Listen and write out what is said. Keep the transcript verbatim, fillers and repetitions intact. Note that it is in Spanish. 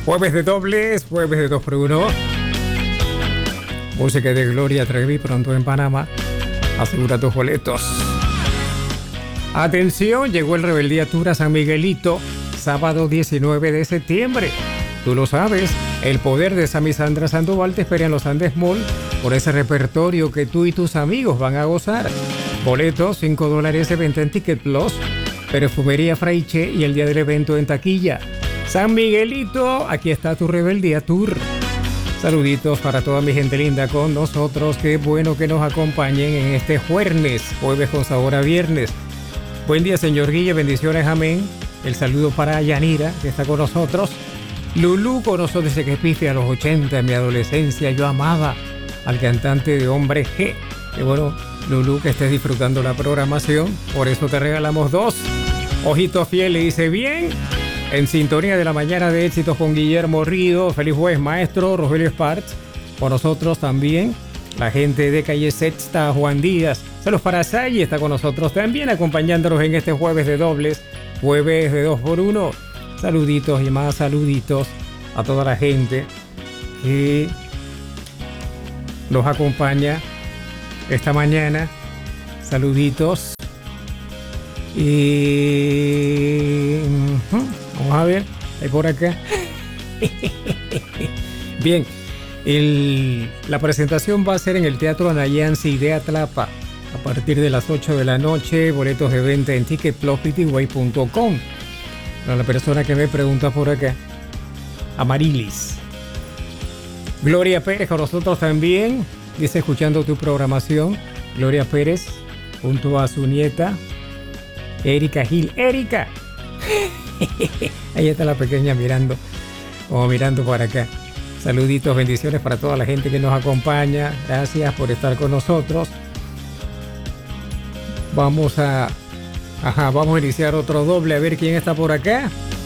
Jueves de dobles, jueves de dos por uno. Música de Gloria Trevi pronto en Panamá. Asegura tus boletos. Atención, llegó el Rebeldía Tour a San Miguelito, sábado diecinueve de septiembre. Tú lo sabes, el poder de Sammy Sandra Sandoval te espera en los Andes Mall por ese repertorio que tú y tus amigos van a gozar. Boletos, cinco dólares de venta en Ticket Plus, Perfumería Fraiche y el día del evento en taquilla. San Miguelito, aquí está tu Rebeldía Tour. Saluditos para toda mi gente linda con nosotros. Qué bueno que nos acompañen en este jueves, jueves con sabor a viernes. Buen día, señor Guille, bendiciones, amén. El saludo para Yanira, que está con nosotros. Lulú con nosotros, dice que pife a los ochenta, en mi adolescencia yo amaba al cantante de Hombre G. Y bueno, Lulú, que estés disfrutando la programación, por eso te regalamos dos. Ojito Fiel le dice bien, en sintonía de la mañana de éxitos con Guillermo Río. Feliz jueves, maestro Rogelio Sparks. Por nosotros también, la gente de Calle Sexta, Juan Díaz. Saludos para Say, está con nosotros también acompañándonos en este jueves de dobles, jueves de dos por uno. Saluditos y más saluditos a toda la gente que nos acompaña esta mañana. Saluditos. Y vamos a ver, ahí por acá. Bien, el, la presentación va a ser en el Teatro Anayansi de Atlapa a partir de las ocho de la noche. Boletos de venta en ticket plus p t way punto com. Para la persona que me pregunta por acá, Amarilis. Gloria Pérez con nosotros también, dice escuchando tu programación. Gloria Pérez junto a su nieta Erika Gil. ¡Erika! Ahí está la pequeña mirando, o mirando para acá. Saluditos, bendiciones para toda la gente que nos acompaña. Gracias por estar con nosotros. Vamos a... Ajá, vamos a iniciar otro doble, a ver quién está por acá.